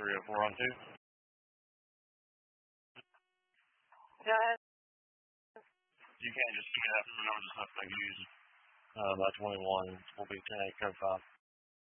304 on 2. Yeah. You can't just pick it up from the number that's not use by 21. We'll be 10-8 code 5.